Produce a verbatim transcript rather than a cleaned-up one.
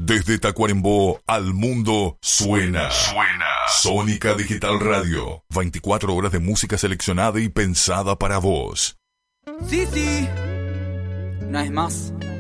Desde Tacuarembó al mundo suena. Suena. Sónica Digital Radio. veinticuatro horas de música seleccionada y pensada para vos. Sí, sí. Una vez más,